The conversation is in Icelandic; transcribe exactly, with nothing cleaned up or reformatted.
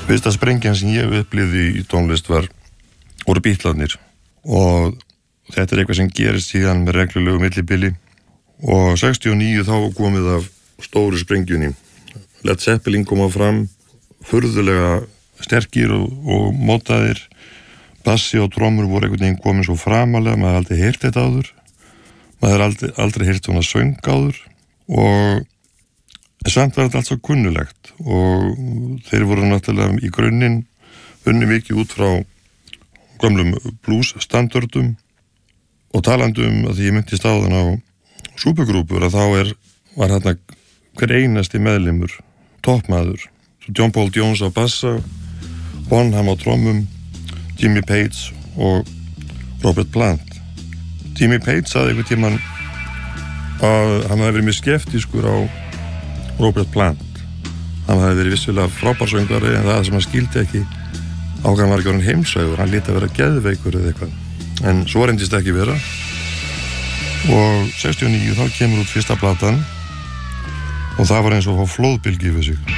Fyrsta sprengjan sem ég upplifði í tónlist var voru Bítlarnir og þetta er eitthvað sem gerist síðan með reglulegu millibili og sextíu og níu þá komið af stóru sprengjunni. Led Zeppelin koma fram furðulega sterkir og, og mótaðir, bassi og trommur voru einhvern veginn komin svo framalega, maður aldrei heyrt þetta áður, maður aldrei, aldrei heyrt svona söng áður og samt var þetta allt svo kunnulegt og þeir voru náttúrulega í grunninn unni mikið út frá gömlum blues standardum og talandum að því ég myndist á þann á súpugrúpur að þá er, var hérna hver einasti meðlimur, toppmaður, John Paul Jones á bassa, Bonham á trommum, Jimmy Page og Robert Plant. Jimmy Page sagði einhvern tímann að hann hefði verið mjög skeptískur á Robert Plant. Hann hefði verið vissulega frábærsöngvari en það sem hann skildi ekki á hann var ekki orðinn heimsægur, hann lét að vera geðveikur eða eitthvað. En svo reyndist ekki vera. Og sextíu og níu þá kemur út fyrsta platan og það var eins og að fá flóðbylgju yfir sig.